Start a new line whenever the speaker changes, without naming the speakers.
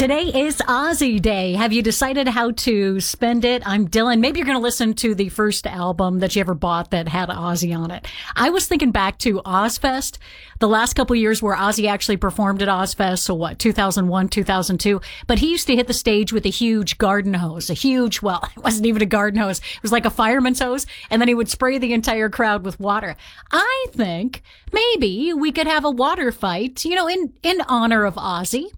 Today is Ozzy Day. Have you decided how to spend it? I'm Dylan. Maybe you're going to listen to the first album that you ever bought that had Ozzy on it. I was thinking back to Ozzfest, the last couple of years where Ozzy actually performed at Ozzfest. So what, 2001, 2002? But he used to hit the stage with a huge garden hose, well, it wasn't even a garden hose. It was like a fireman's hose. And then he would spray the entire crowd with water. I think maybe we could have a water fight, in honor of Ozzy.